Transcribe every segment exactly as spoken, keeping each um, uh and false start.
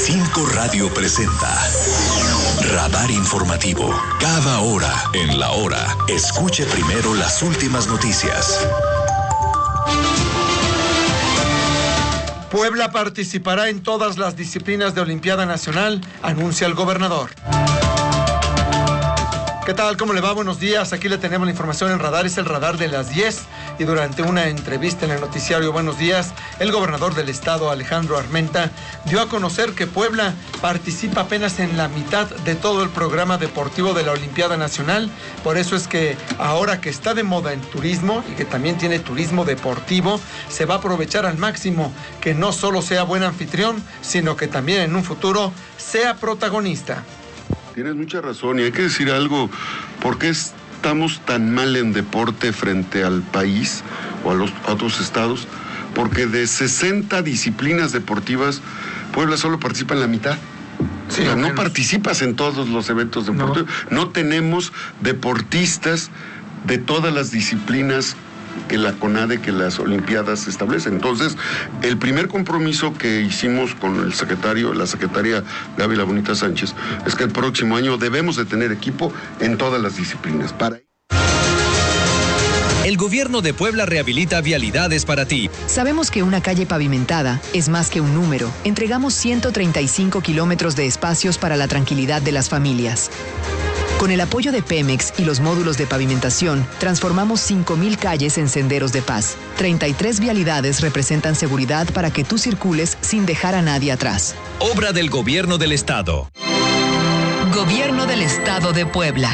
Cinco Radio presenta Radar Informativo. Cada hora en la hora, escuche primero las últimas noticias. Puebla participará en todas las disciplinas de Olimpiada Nacional, anuncia el gobernador. ¿Qué tal? ¿Cómo le va? Buenos días. Aquí le tenemos la información en Radar. Es el Radar de las diez. Y durante una entrevista en el noticiario Buenos Días, el gobernador del estado, Alejandro Armenta, dio a conocer que Puebla participa apenas en la mitad de todo el programa deportivo de la Olimpiada Nacional. Por eso es que ahora que está de moda el turismo y que también tiene turismo deportivo, se va a aprovechar al máximo que no solo sea buen anfitrión, sino que también en un futuro sea protagonista. Tienes mucha razón y hay que decir algo, ¿por qué estamos tan mal en deporte frente al país o a los a otros estados? Porque de sesenta disciplinas deportivas, Puebla solo participa en la mitad. Sí, o sea, no participas en todos los eventos deportivos. No. no tenemos deportistas de todas las disciplinas que la CONADE, que las Olimpiadas establecen. Entonces, el primer compromiso que hicimos con el secretario, la secretaria Gaby La Bonita Sánchez, es que el próximo año debemos de tener equipo en todas las disciplinas. Para El gobierno de Puebla rehabilita vialidades para ti. Sabemos que una calle pavimentada es más que un número. Entregamos ciento treinta y cinco kilómetros de espacios para la tranquilidad de las familias. Con el apoyo de Pemex y los módulos de pavimentación, transformamos cinco mil calles en senderos de paz. treinta y tres vialidades representan seguridad para que tú circules sin dejar a nadie atrás. Obra del Gobierno del Estado. Gobierno del Estado de Puebla.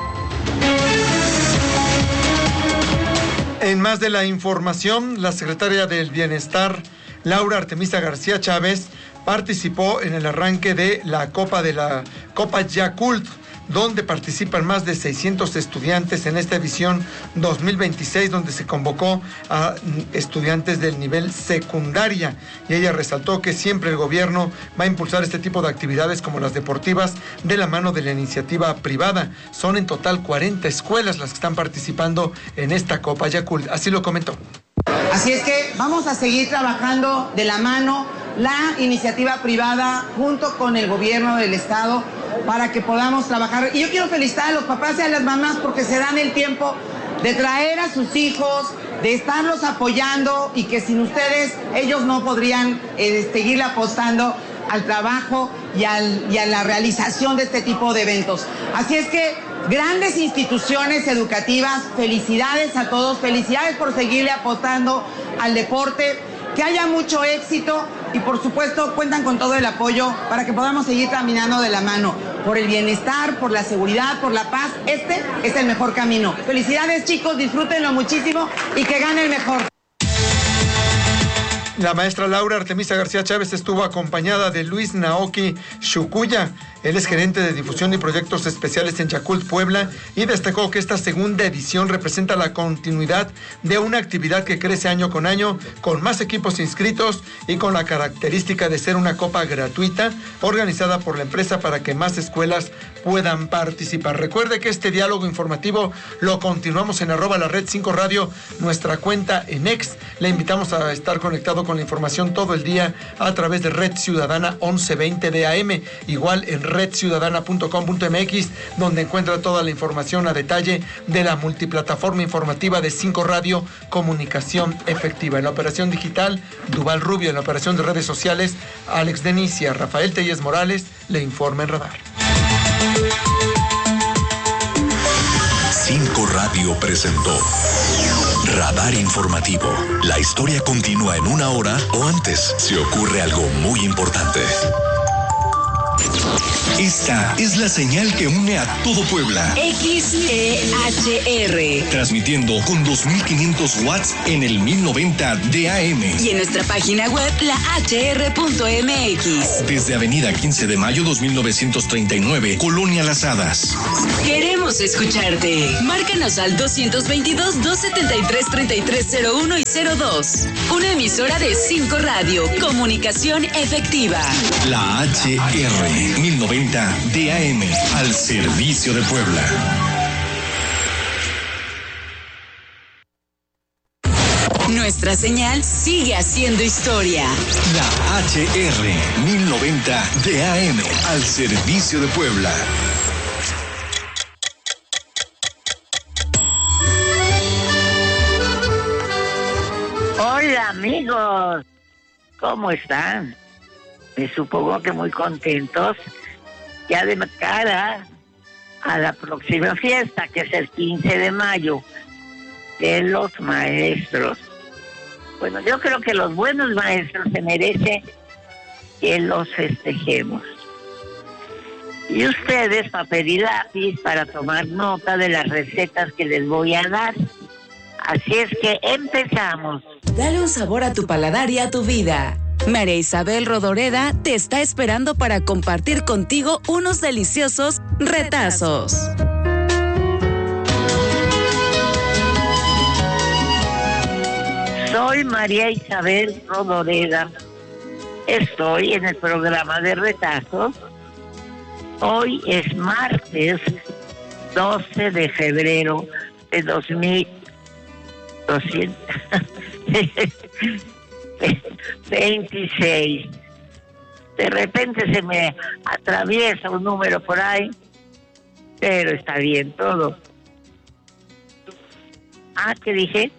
En más de la información, la secretaria del Bienestar, Laura Artemisa García Chávez, participó en el arranque de la Copa de la Copa Yakult, donde participan más de seiscientos estudiantes en esta edición dos mil veintiséis, donde se convocó a estudiantes del nivel secundaria. Y ella resaltó que siempre el gobierno va a impulsar este tipo de actividades como las deportivas de la mano de la iniciativa privada. Son en total cuarenta escuelas las que están participando en esta Copa Yakult. Así lo comentó. Así es que vamos a seguir trabajando de la mano la iniciativa privada junto con el gobierno del estado para que podamos trabajar. Y yo quiero felicitar a los papás y a las mamás porque se dan el tiempo de traer a sus hijos, de estarlos apoyando y que sin ustedes ellos no podrían eh, seguir apostando al trabajo y, al, y a la realización de este tipo de eventos. Así es que grandes instituciones educativas, felicidades a todos, felicidades por seguirle apostando al deporte, que haya mucho éxito y por supuesto cuentan con todo el apoyo para que podamos seguir caminando de la mano por el bienestar, por la seguridad, por la paz. Este es el mejor camino. Felicidades, chicos, disfrútenlo muchísimo y que gane el mejor. La maestra Laura Artemisa García Chávez estuvo acompañada de Luis Naoki Shukuya. Él es gerente de difusión y proyectos especiales en Yakult Puebla y destacó que esta segunda edición representa la continuidad de una actividad que crece año con año, con más equipos inscritos y con la característica de ser una copa gratuita organizada por la empresa para que más escuelas puedan participar. Recuerde que este diálogo informativo lo continuamos en arroba la red cinco radio, nuestra cuenta en X. Le invitamos a estar conectado con la información todo el día a través de Red Ciudadana once veinte de A M, igual en red ciudadana punto com punto m x, donde encuentra toda la información a detalle de la multiplataforma informativa de cinco Radio, comunicación efectiva. En la operación digital, Duval Rubio. En la operación de redes sociales, Alex Denicia. Rafael Telles Morales le informa en Radar. Cinco Radio presentó Radar Informativo. La historia continúa en una hora o antes si ocurre algo muy importante. Esta es la señal que une a todo Puebla. X E H R. Transmitiendo con dos mil quinientos watts en el mil noventa de A M. Y en nuestra página web, la h r punto m x. Desde Avenida quince de mayo dos mil novecientos treinta y nueve, Colonia Las Hadas. Queremos escucharte. Márcanos al doscientos veintidós, doscientos setenta y tres, treinta y tres cero uno y cero dos. Una emisora de cinco Radio. Comunicación efectiva. La H R mil noventa de A M, al servicio de Puebla. Nuestra señal sigue haciendo historia. La H R mil noventa de A M al servicio de Puebla. Hola amigos, ¿cómo están? Me supongo que muy contentos, ya de cara a la próxima fiesta, que es el quince de mayo, de los maestros. Bueno, yo creo que los buenos maestros se merecen que los festejemos. Y ustedes, papel y lápiz, para tomar nota de las recetas que les voy a dar. Así es que empezamos. Dale un sabor a tu paladar y a tu vida. María Isabel Rodoreda te está esperando para compartir contigo unos deliciosos retazos. Soy María Isabel Rodoreda. Estoy en el programa de retazos. Hoy es martes doce de febrero de dos mil veintiséis. De repente se me atraviesa un número por ahí, pero está bien todo. Ah, ¿qué dije?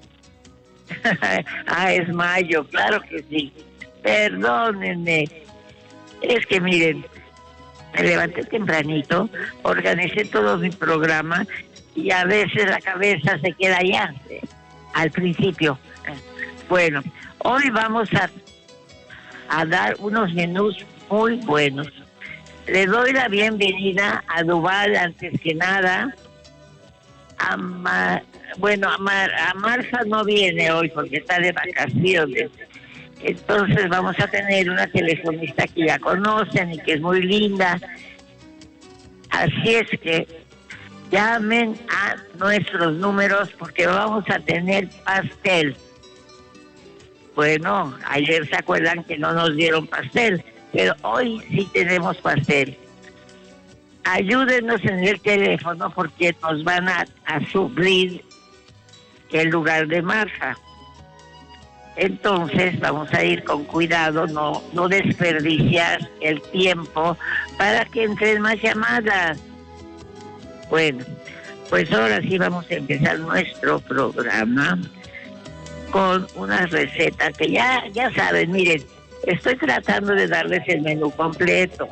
Ah, es mayo, claro que sí. Perdónenme. Es que miren, me levanté tempranito, organicé todo mi programa y a veces la cabeza se queda allá, al principio. Bueno, hoy vamos a, a dar unos menús muy buenos. Le doy la bienvenida a Duval, antes que nada. A Ma, bueno, a, Mar, a Marfa no viene hoy porque está de vacaciones. Entonces vamos a tener una telefonista que ya conocen y que es muy linda. Así es que llamen a nuestros números porque vamos a tener pastel. Bueno, ayer se acuerdan que no nos dieron pastel, pero hoy sí tenemos pastel. Ayúdenos en el teléfono porque nos van a, a suplir el lugar de Marfa. Entonces vamos a ir con cuidado, no, no desperdiciar el tiempo para que entren más llamadas. Bueno, pues ahora sí vamos a empezar nuestro programa con una receta que ya, ya saben, miren, estoy tratando de darles el menú completo.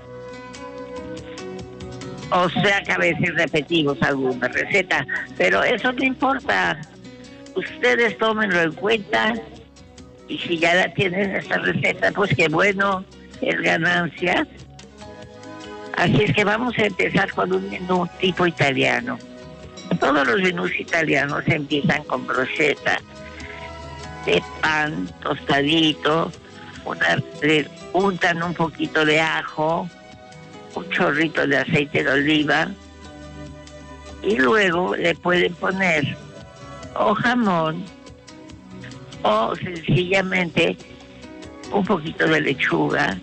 O sea que a veces repetimos alguna receta, pero eso no importa. Ustedes tómenlo en cuenta y si ya la tienen esta receta, pues qué bueno, es ganancia. Así es que vamos a empezar con un menú tipo italiano. Todos los menús italianos empiezan con brocheta de pan tostadito, una, le untan un poquito de ajo, un chorrito de aceite de oliva y luego le pueden poner o jamón o sencillamente un poquito de lechuga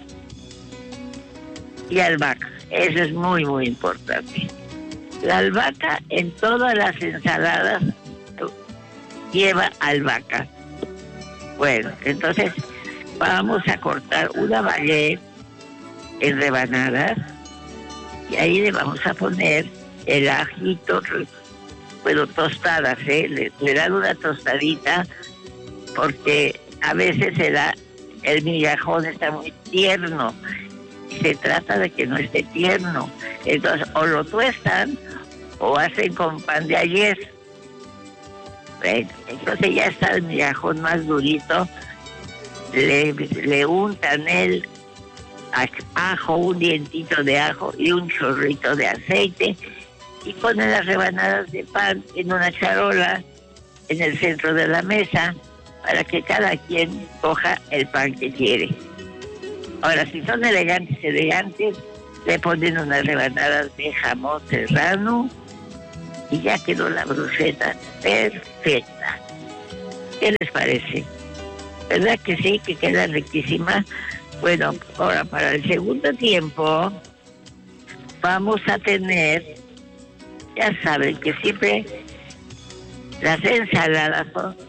y albahaca. Eso es muy muy importante. La albahaca en todas las ensaladas lleva albahaca. Bueno, entonces vamos a cortar una baguette en rebanadas y ahí le vamos a poner el ajito, bueno, tostadas, ¿eh? Le, le dan una tostadita porque a veces se da, el migajón está muy tierno y se trata de que no esté tierno. Entonces o lo tuestan o hacen con pan de ayer. Bueno, entonces ya está el migajón más durito, le, le untan el ajo, un dientito de ajo y un chorrito de aceite y ponen las rebanadas de pan en una charola en el centro de la mesa para que cada quien coja el pan que quiere. Ahora, si son elegantes, elegantes, le ponen unas rebanadas de jamón serrano y ya quedó la brocheta perfecta. ¿Qué les parece? ¿Verdad que sí? Que queda riquísima. Bueno, ahora para el segundo tiempo vamos a tener, ya saben que siempre las ensaladas son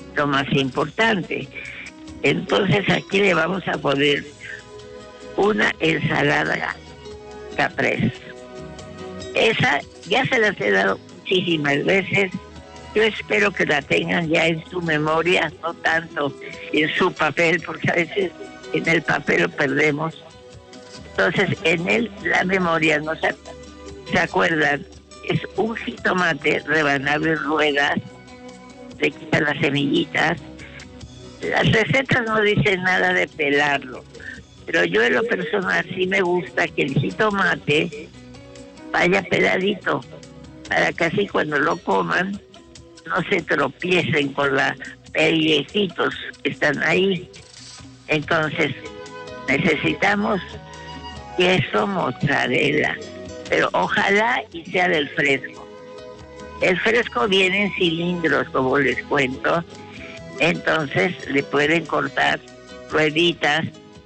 lo más importante. Entonces aquí le vamos a poner una ensalada caprese. Esa ya se las he dado muchísimas veces. Yo espero que la tengan ya en su memoria, no tanto en su papel, porque a veces en el papel lo perdemos. Entonces, en él, la memoria, ¿no se, se acuerdan? Es un jitomate rebanado en ruedas, le quitan las semillitas. Las recetas no dicen nada de pelarlo, pero yo en lo personal sí me gusta que el jitomate vaya peladito, para que así cuando lo coman no se tropiecen con los pellejitos que están ahí. Entonces, necesitamos queso mozzarella, pero ojalá y sea del fresco. El fresco viene en cilindros, como les cuento, entonces le pueden cortar rueditas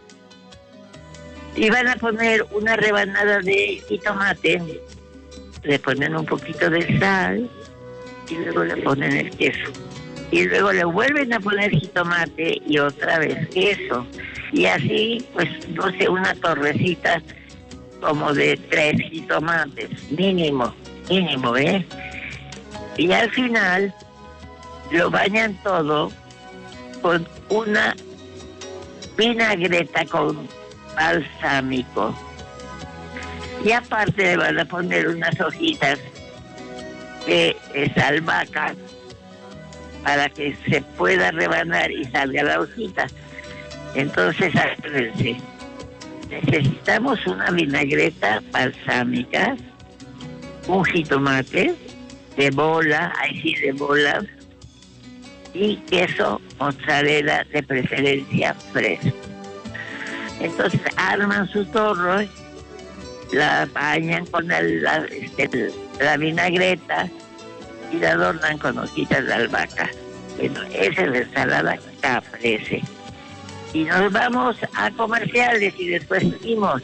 y van a poner una rebanada de jitomate, le ponen un poquito de sal y luego le ponen el queso. Y luego le vuelven a poner jitomate y otra vez queso. Y así, pues, no sé, una torrecita como de tres jitomates, mínimo, mínimo, ¿eh? Y al final lo bañan todo con una vinagreta con balsámico. Y aparte le van a poner unas hojitas de albahaca para que se pueda rebanar y salga la hojita. Entonces, acuérdense, necesitamos una vinagreta balsámica, un jitomate de bola, ahí sí de bola, y queso mozzarella de preferencia fresco. Entonces arman su torro, la bañan con el, la, este, la vinagreta y la adornan con hojitas de albahaca. Bueno, esa es la ensalada caprese. Y nos vamos a comerciales y después seguimos.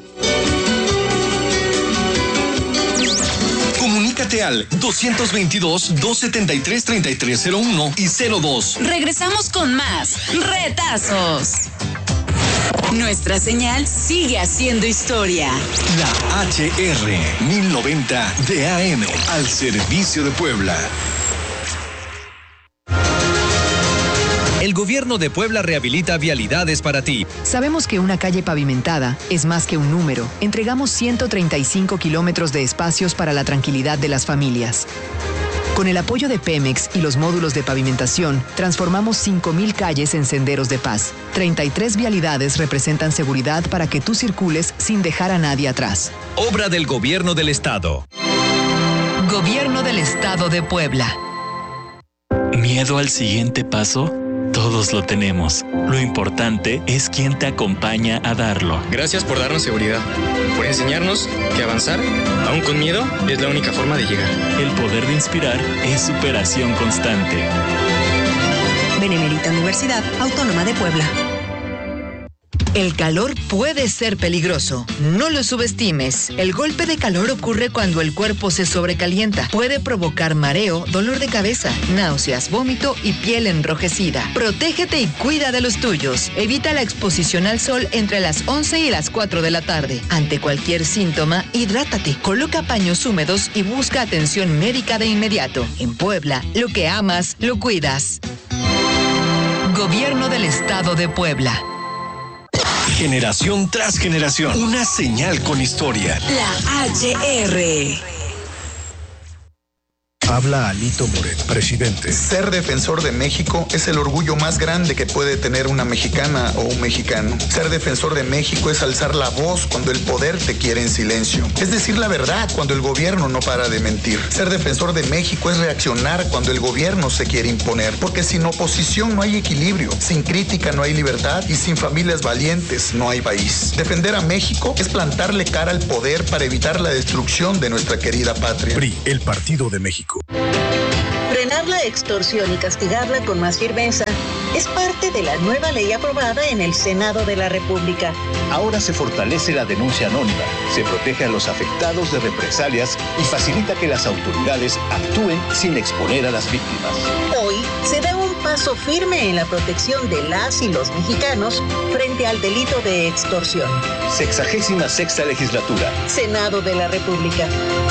Comunícate al dos veintidós, dos setenta y tres, treinta y tres cero uno y cero dos. Regresamos con más retazos. Nuestra señal sigue haciendo historia. La H R mil noventa de A M al servicio de Puebla. El gobierno de Puebla rehabilita vialidades para ti. Sabemos que una calle pavimentada es más que un número. Entregamos ciento treinta y cinco kilómetros de espacios para la tranquilidad de las familias. Con el apoyo de Pemex y los módulos de pavimentación, transformamos cinco mil calles en senderos de paz. treinta y tres vialidades representan seguridad para que tú circules sin dejar a nadie atrás. Obra del Gobierno del Estado. Gobierno del Estado de Puebla. ¿Miedo al siguiente paso? Todos lo tenemos. Lo importante es quién te acompaña a darlo. Gracias por darnos seguridad, por enseñarnos que avanzar, aún con miedo, es la única forma de llegar. El poder de inspirar es superación constante. Benemérita Universidad Autónoma de Puebla. El calor puede ser peligroso. No lo subestimes. El golpe de calor ocurre cuando el cuerpo se sobrecalienta. Puede provocar mareo, dolor de cabeza, náuseas, vómito y piel enrojecida. Protégete y cuida de los tuyos. Evita la exposición al sol entre las once y las cuatro de la tarde. Ante cualquier síntoma, hidrátate. Coloca paños húmedos y busca atención médica de inmediato. En Puebla, lo que amas, lo cuidas. Gobierno del Estado de Puebla. Generación tras generación. Una señal con historia. La H R. Habla Alito Moreno, presidente. Ser defensor de México es el orgullo más grande que puede tener una mexicana o un mexicano. Ser defensor de México es alzar la voz cuando el poder te quiere en silencio. Es decir la verdad cuando el gobierno no para de mentir. Ser defensor de México es reaccionar cuando el gobierno se quiere imponer. Porque sin oposición no hay equilibrio, sin crítica no hay libertad y sin familias valientes no hay país. Defender a México es plantarle cara al poder para evitar la destrucción de nuestra querida patria. P R I, el Partido de México. Frenar la extorsión y castigarla con más firmeza es parte de la nueva ley aprobada en el Senado de la República. Ahora se fortalece la denuncia anónima, se protege a los afectados de represalias y facilita que las autoridades actúen sin exponer a las víctimas. Hoy se da un paso firme en la protección de las y los mexicanos frente al delito de extorsión. Sexagésima sexta legislatura. Senado de la República.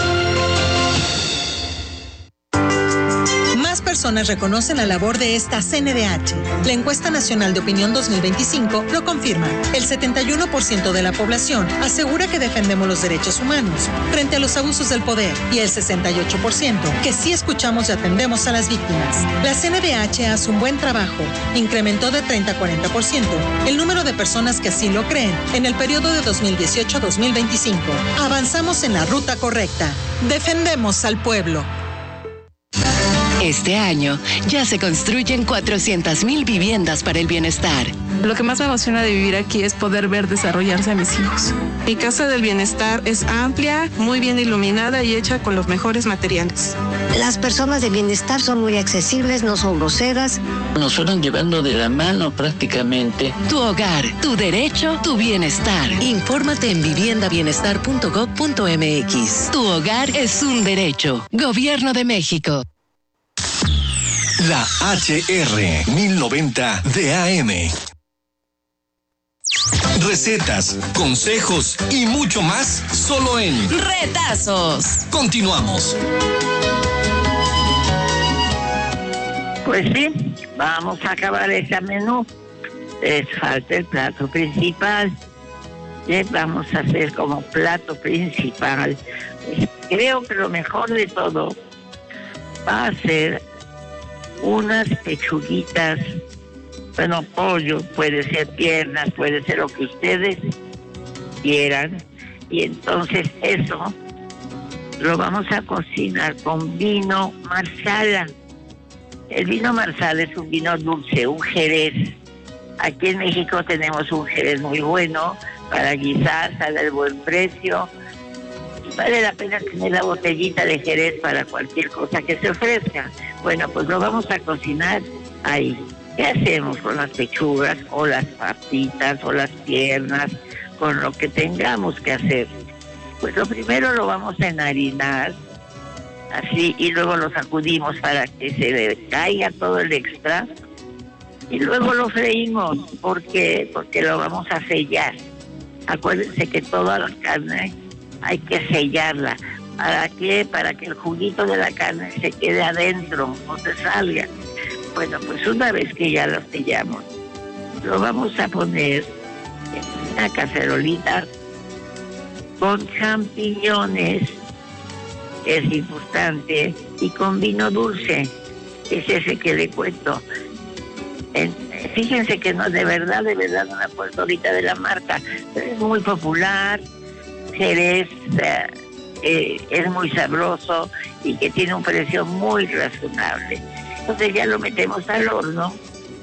Más personas reconocen la labor de esta C N D H. La encuesta nacional de opinión dos mil veinticinco lo confirma. El setenta y uno por ciento de la población asegura que defendemos los derechos humanos frente a los abusos del poder y el sesenta y ocho por ciento que sí escuchamos y atendemos a las víctimas. La C N D H hace un buen trabajo. Incrementó de treinta a cuarenta por ciento el número de personas que así lo creen en el periodo de dos mil dieciocho a dos mil veinticinco. Avanzamos en la ruta correcta. Defendemos al pueblo. Este año ya se construyen cuatrocientas mil viviendas para el bienestar. Lo que más me emociona de vivir aquí es poder ver desarrollarse a mis hijos. Mi casa del bienestar es amplia, muy bien iluminada y hecha con los mejores materiales. Las personas de bienestar son muy accesibles, no son groseras. Nos fueron llevando de la mano prácticamente. Tu hogar, tu derecho, tu bienestar. Infórmate en vivienda bienestar punto gob punto eme equis. Tu hogar es un derecho. Gobierno de México. La H R mil noventa de A M. Recetas, consejos y mucho más solo en Retazos. Continuamos. Pues sí, vamos a acabar este menú. Les falta el plato principal. ¿Qué vamos a hacer como plato principal? Pues creo que lo mejor de todo va a ser unas pechuguitas, bueno, pollo, puede ser piernas, puede ser lo que ustedes quieran, y entonces eso lo vamos a cocinar con vino marsala. El vino marsala es un vino dulce, un jerez. Aquí en México tenemos un jerez muy bueno para guisar, sale al buen precio. Vale la pena tener la botellita de jerez para cualquier cosa que se ofrezca. Bueno, pues lo vamos a cocinar ahí. ¿Qué hacemos con las pechugas o las papitas o las piernas? Con lo que tengamos que hacer. Pues lo primero lo vamos a enharinar, así, y luego lo sacudimos para que se le caiga todo el extra. Y luego lo freímos. ¿Por qué? Porque lo vamos a sellar. Acuérdense que toda la carne hay que sellarla. ¿Para qué? Para que el juguito de la carne se quede adentro, no se salga. Bueno, pues una vez que ya lo sellamos, lo vamos a poner en una cacerolita con champiñones, que es importante, y con vino dulce, que es ese que le cuento. En, fíjense que no, de verdad, de verdad, no me acuerdo ahorita de la marca, pero es muy popular. Jerez eh, eh, es muy sabroso y que tiene un precio muy razonable. Entonces ya lo metemos al horno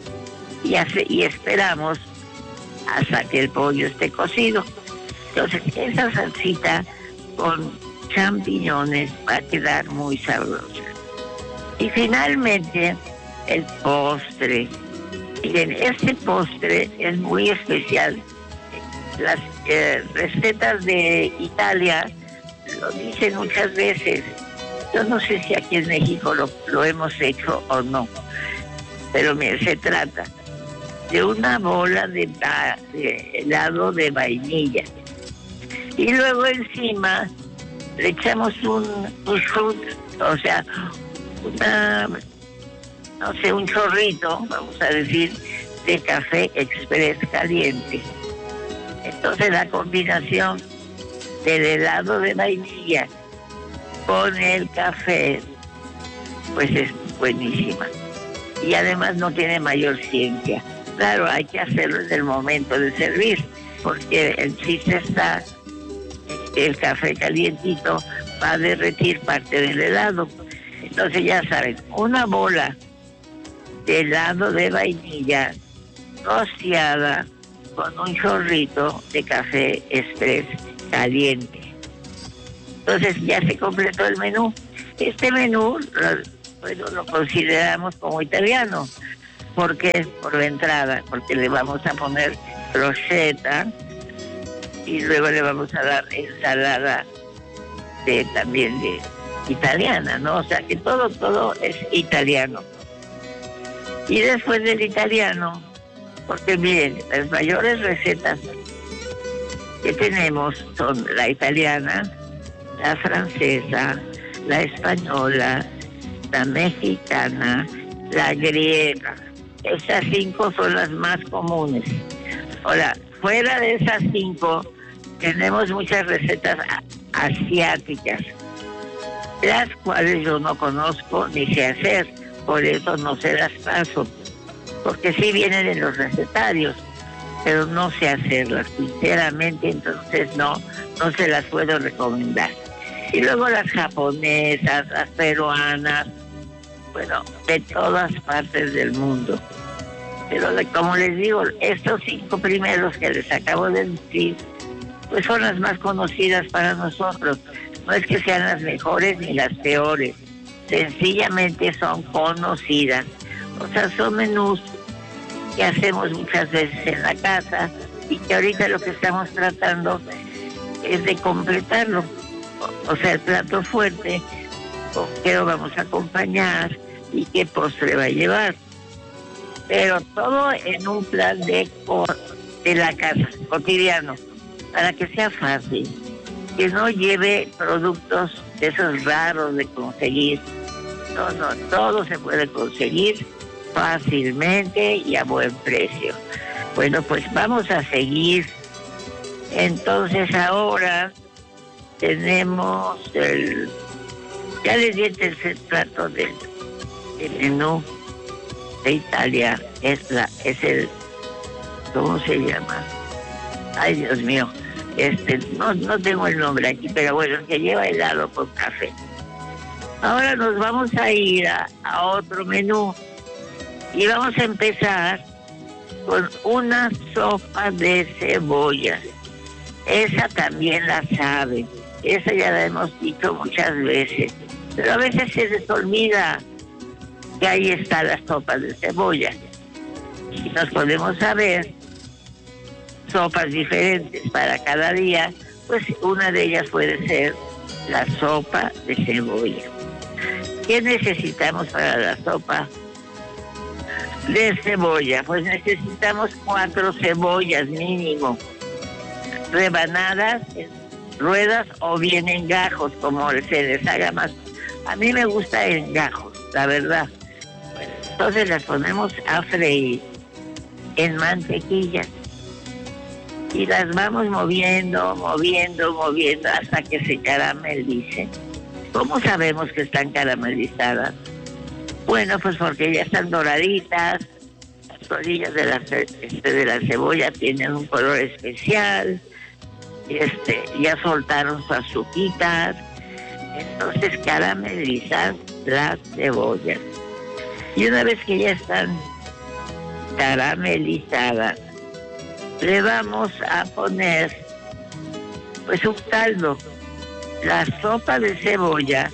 y, hace, y esperamos hasta que el pollo esté cocido. Entonces esa salsita con champiñones va a quedar muy sabrosa. Y finalmente el postre. Miren, este postre es muy especial. Las eh, recetas de Italia lo dicen muchas veces. Yo no sé si aquí en México lo, lo hemos hecho o no, pero mire, se trata de una bola de, de helado de vainilla y luego encima le echamos un, un shoot, o sea, una, no sé, un chorrito, vamos a decir, de café express caliente. Entonces la combinación del helado de vainilla con el café, pues es buenísima. Y además no tiene mayor ciencia. Claro, hay que hacerlo en el momento de servir, porque el chiste está, el café calientito va a derretir parte del helado. Entonces ya saben, una bola de helado de vainilla rociada con un chorrito de café express caliente. Entonces ya se completó el menú. Este menú lo, bueno, lo consideramos como italiano. ¿Por qué? Por la entrada, porque le vamos a poner brocheta y luego le vamos a dar ensalada de, también de italiana, ¿no? O sea que todo, todo es italiano. Y después del italiano, porque miren, las mayores recetas que tenemos son la italiana, la francesa, la española, la mexicana, la griega. Esas cinco son las más comunes. Ahora, fuera de esas cinco, tenemos muchas recetas asiáticas, las cuales yo no conozco ni sé hacer, por eso no se las paso, porque sí vienen en los recetarios, pero no sé hacerlas, sinceramente, entonces no, no se las puedo recomendar. Y luego las japonesas, las peruanas, bueno, de todas partes del mundo. Pero como les digo, estos cinco primeros que les acabo de decir, pues son las más conocidas para nosotros. No es que sean las mejores ni las peores, sencillamente son conocidas. O sea, son menús que hacemos muchas veces en la casa y que ahorita lo que estamos tratando es de completarlo. O sea, el plato fuerte, con qué lo vamos a acompañar y qué postre va a llevar. Pero todo en un plan de, de la casa, cotidiano, para que sea fácil, que no lleve productos de esos raros de conseguir. No, no, todo se puede conseguir fácilmente y a buen precio. Bueno, pues vamos a seguir. Entonces ahora tenemos el... Ya les di el tercer plato del, del menú de Italia. Es, la, es el... ¿Cómo se llama? Ay, Dios mío. Este, no, no tengo el nombre aquí, pero bueno, que lleva helado con café. Ahora nos vamos a ir a, a otro menú y vamos a empezar con una sopa de cebollas. Esa también la saben, esa ya la hemos dicho muchas veces, pero a veces se les olvida que ahí está la sopa de cebolla. Y nos podemos saber sopas diferentes para cada día, pues una de ellas puede ser la sopa de cebolla. ¿Qué necesitamos para la sopa de cebolla? Pues necesitamos cuatro cebollas mínimo, rebanadas, ruedas o bien en gajos, como se les haga más. A mí me gusta en gajos, la verdad. Entonces las ponemos a freír en mantequilla y las vamos moviendo, moviendo, moviendo hasta que se caramelicen. ¿Cómo sabemos que están caramelizadas? Bueno, pues porque ya están doraditas, las orillas de la, este, de la cebolla tienen un color especial, este, ya soltaron su azuquita, entonces caramelizan las cebollas. Y una vez que ya están caramelizadas, le vamos a poner pues un caldo. La sopa de cebolla,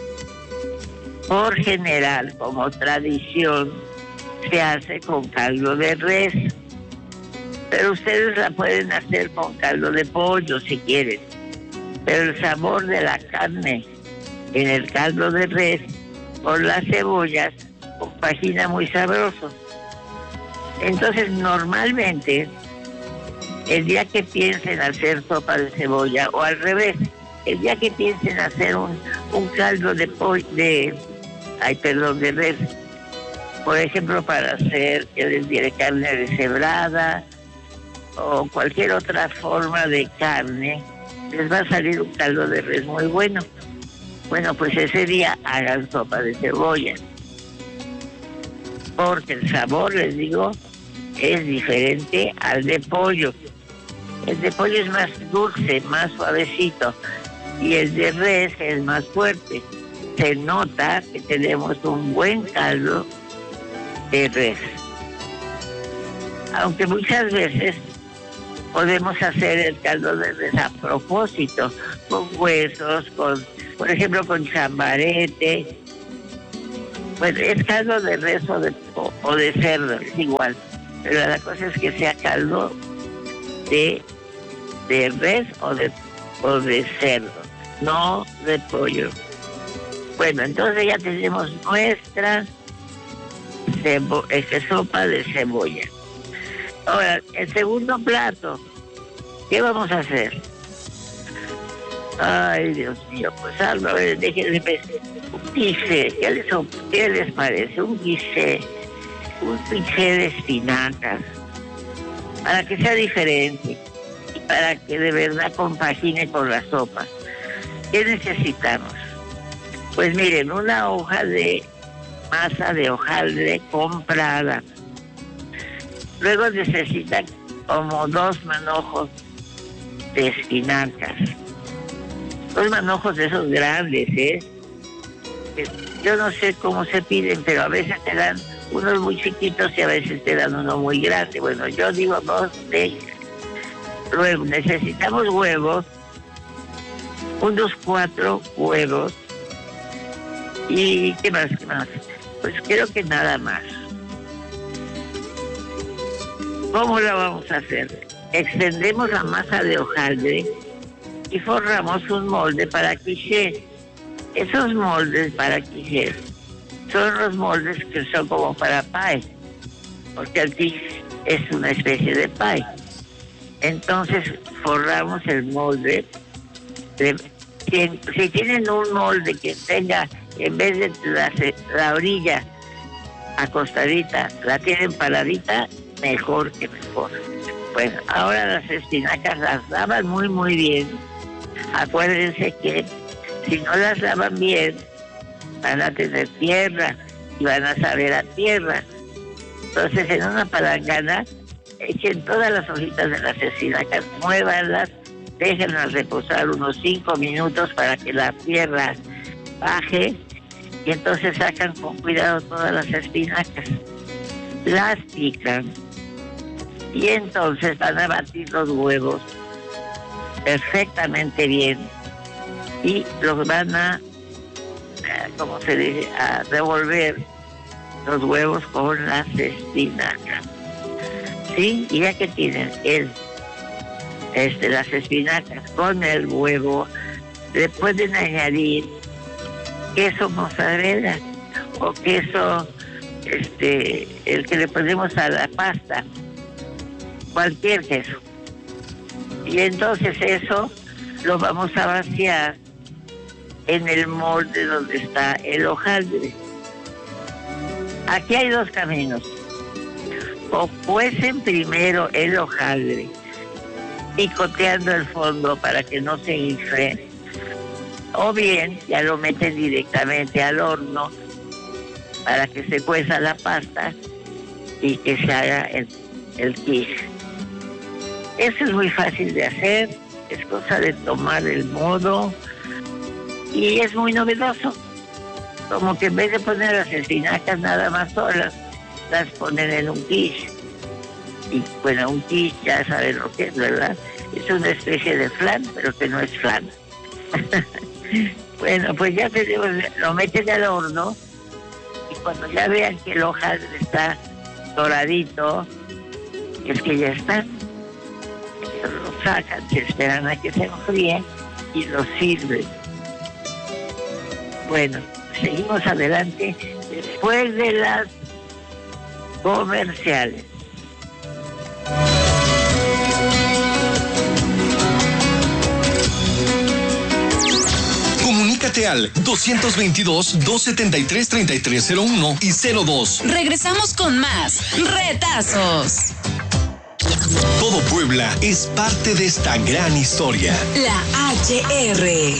por general, como tradición, se hace con caldo de res. Pero ustedes la pueden hacer con caldo de pollo si quieren. Pero el sabor de la carne en el caldo de res con las cebollas compagina muy sabroso. Entonces, normalmente, el día que piensen hacer sopa de cebolla, o al revés, el día que piensen hacer un, un caldo de pollo, de, ay, perdón, de res, por ejemplo, para hacer, que les diré, carne deshebrada, o cualquier otra forma de carne, les va a salir un caldo de res muy bueno. Bueno, pues ese día hagan sopa de cebolla, porque el sabor, les digo, es diferente al de pollo. El de pollo es más dulce, más suavecito, y el de res es más fuerte. Se nota que tenemos un buen caldo de res. Aunque muchas veces podemos hacer el caldo de res a propósito, con huesos, con, por ejemplo, con chambarete. Pues es caldo de res o de, o, o de cerdo, es igual. Pero la cosa es que sea caldo de, de res o de, o de cerdo, no de pollo. Bueno, entonces ya tenemos nuestra cebo, este, sopa de cebolla. Ahora, el segundo plato, ¿qué vamos a hacer? Ay, Dios mío, pues algo, a ver, déjenme pensar. Un guisé, ¿qué les, ¿qué les parece? Un guisé, un guisé de espinacas, para que sea diferente y para que de verdad compagine con la sopa. ¿Qué necesitamos? Pues miren, una hoja de masa de hojaldre comprada. Luego necesitan como dos manojos de espinacas. Dos manojos de esos grandes, ¿eh? Yo no sé cómo se piden, pero a veces te dan unos muy chiquitos y a veces te dan uno muy grande. Bueno, yo digo dos de ellos. Luego necesitamos huevos, unos cuatro huevos. ¿Y qué más? ¿Qué más? Pues creo que nada más. ¿Cómo la vamos a hacer? Extendemos la masa de hojaldre y forramos un molde para quiché. Esos moldes para quiché son los moldes que son como para pie, porque el quiche es una especie de pie. Entonces forramos el molde. De, si, si tienen un molde que tenga, en vez de la, la orilla acostadita, la tienen paradita, mejor que mejor. Bueno, ahora las espinacas las lavan muy muy bien. Acuérdense que si no las lavan bien, van a tener tierra y van a saber a tierra. Entonces, en una palangana, echen todas las hojitas de las espinacas, muévanlas, déjenlas reposar unos cinco minutos para que la tierra baje y entonces sacan con cuidado todas las espinacas. Las pican y entonces van a batir los huevos perfectamente bien y los van a, como se dice, a revolver los huevos con las espinacas. ¿Sí? Y ya que tienen el, este, las espinacas con el huevo, le pueden añadir queso mozzarella o queso, este, el que le ponemos a la pasta, cualquier queso. Y entonces eso lo vamos a vaciar en el molde donde está el hojaldre. Aquí hay dos caminos. O cuecen primero el hojaldre, picoteando el fondo para que no se infle, o bien ya lo meten directamente al horno para que se cueza la pasta y que se haga el, el quiche. Eso es muy fácil de hacer, es cosa de tomar el modo y es muy novedoso. Como que en vez de poner las espinacas nada más solas, las ponen en un quiche. Y bueno, un quiche ya saben lo que es, ¿verdad? Es una especie de flan, pero que no es flan. Bueno, pues ya tenemos, lo meten al horno y cuando ya vean que el hojaldre está doradito, es que ya está. Lo sacan, se esperan a que se enfríe y lo sirven. Bueno, seguimos adelante después de las comerciales. Comunícate al dos veintidós, dos setenta y tres, treinta y tres cero uno y cero dos. Regresamos con más retazos. Todo Puebla es parte de esta gran historia. La H R.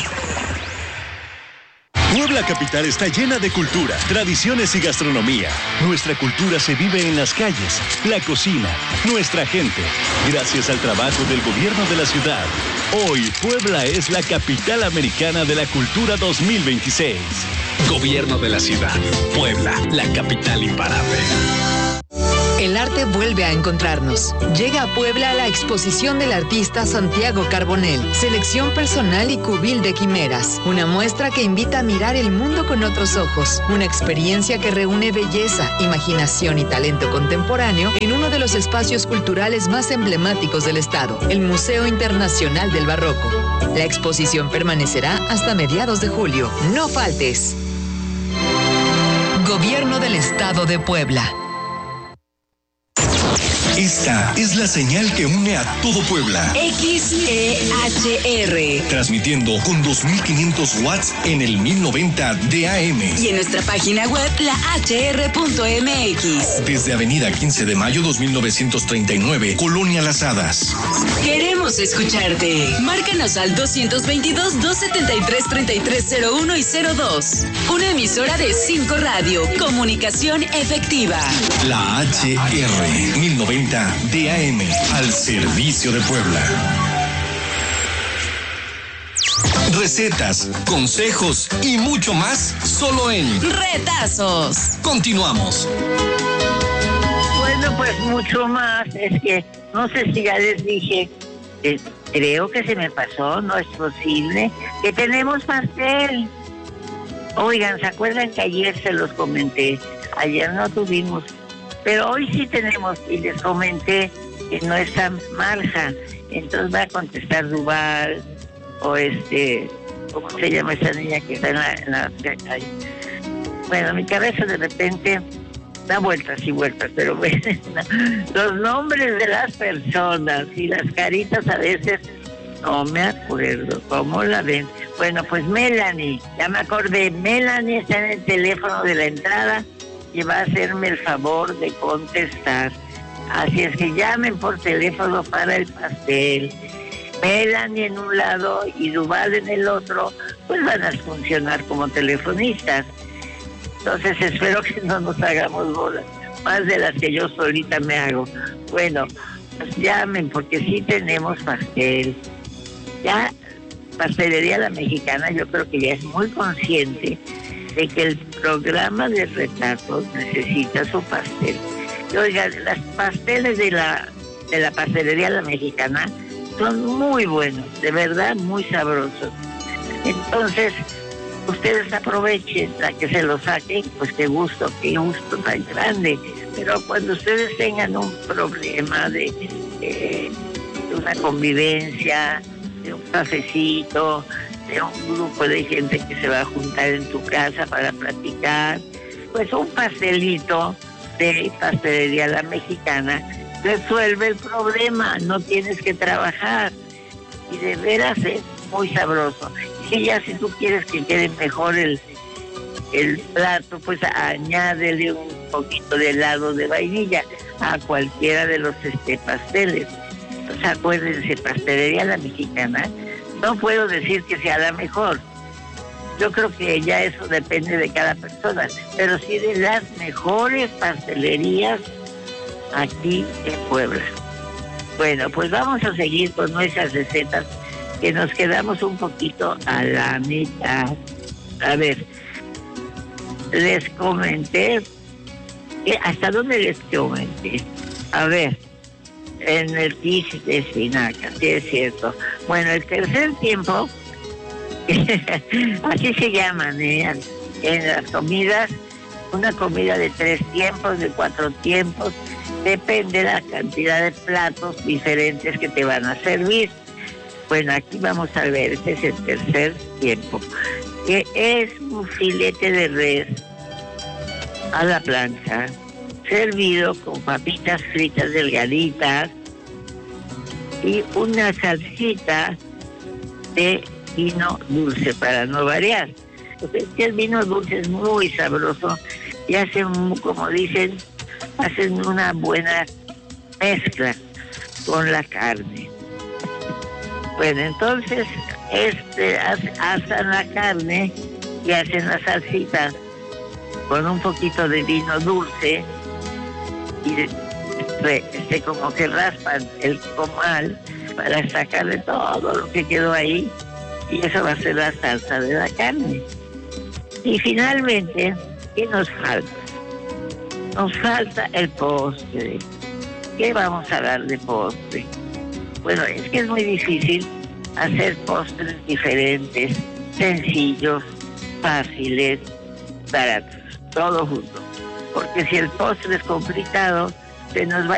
Puebla capital está llena de cultura, tradiciones y gastronomía. Nuestra cultura se vive en las calles, la cocina, nuestra gente. Gracias al trabajo del gobierno de la ciudad. Hoy, Puebla es la capital americana de la cultura dos mil veintiséis. Gobierno de la ciudad. Puebla, la capital imparable. El arte vuelve a encontrarnos. Llega a Puebla la exposición del artista Santiago Carbonell, selección personal y cubil de quimeras. Una muestra que invita a mirar el mundo con otros ojos. Una experiencia que reúne belleza, imaginación y talento contemporáneo en uno de los espacios culturales más emblemáticos del estado, el Museo Internacional del Barroco. La exposición permanecerá hasta mediados de julio. No faltes. Gobierno del Estado de Puebla. Esta es la señal que une a todo Puebla. X E H R. Transmitiendo con dos mil quinientos watts en el mil noventa de A M. Y en nuestra página web, la h r punto m x. Desde Avenida quince de mayo dos mil novecientos treinta y nueve, Colonia Las Hadas. Queremos escucharte. Márcanos al doscientos veintidós, doscientos setenta y tres, treinta y tres cero uno y cero dos. Una emisora de cinco Radio. Comunicación efectiva. La H R mil noventa de A M, al servicio de Puebla. Recetas, consejos y mucho más solo en Retazos. Continuamos. Bueno, pues mucho más. Es que no sé si ya les dije, eh, creo que se me pasó, no es posible, que tenemos pastel. Oigan, ¿se acuerdan que ayer se los comenté? Ayer no tuvimos, pero hoy sí tenemos, y les comenté que no está Marja. Entonces va a contestar Duval, o este, ¿cómo se llama esa niña que está en la, en la calle? Bueno, mi cabeza de repente da vueltas y vueltas, pero bueno, los nombres de las personas y las caritas a veces no me acuerdo. ¿Cómo la ven? Bueno, pues Melanie, ya me acordé, Melanie está en el teléfono de la entrada y va a hacerme el favor de contestar. Así es que llamen por teléfono para el pastel. Melanie en un lado y Duval en el otro, pues van a funcionar como telefonistas. Entonces espero que no nos hagamos bolas, más de las que yo solita me hago. Bueno, pues llamen porque sí tenemos pastel. Ya Pastelería La Mexicana yo creo que ya es muy consciente de que el programa de retratos necesita su pastel. Y oigan, las pasteles de la, de la Pastelería La Mexicana son muy buenos, de verdad muy sabrosos. Entonces, ustedes aprovechen la que se lo saquen, pues qué gusto, qué gusto tan grande. Pero cuando ustedes tengan un problema de, eh, de una convivencia, de un cafecito, de un grupo de gente que se va a juntar en tu casa para platicar, pues un pastelito de Pastelería La Mexicana resuelve el problema, no tienes que trabajar y de veras es muy sabroso. Y ya si tú quieres que quede mejor el, el plato, pues añádele un poquito de helado de vainilla a cualquiera de los este, pasteles. Entonces acuérdense, Pastelería La Mexicana, no puedo decir que sea la mejor. Yo creo que ya eso depende de cada persona, pero sí de las mejores pastelerías aquí en Puebla. Bueno, pues vamos a seguir con nuestras recetas, que nos quedamos un poquito a la mitad. A ver, les comenté, que ¿hasta dónde les comenté? A ver, en el quiche de espinaca, sí es cierto. Bueno, el tercer tiempo, así se llaman, ¿eh? En las comidas, una comida de tres tiempos, de cuatro tiempos, depende de la cantidad de platos diferentes que te van a servir. Bueno, aquí vamos a ver, este es el tercer tiempo, que es un filete de res a la plancha, servido con papitas fritas delgaditas y una salsita de vino dulce para no variar. Porque el vino dulce es muy sabroso y hacen, como dicen, hacen una buena mezcla con la carne. Bueno, entonces este asan la carne y hacen la salsita con un poquito de vino dulce y este, como que raspan el comal para sacarle todo lo que quedó ahí y eso va a ser la salsa de la carne. Y finalmente, ¿qué nos falta? Nos falta el postre. ¿Qué vamos a dar de postre? Bueno, es que es muy difícil hacer postres diferentes, sencillos, fáciles, baratos, todo junto. Porque si el postre es complicado, se nos va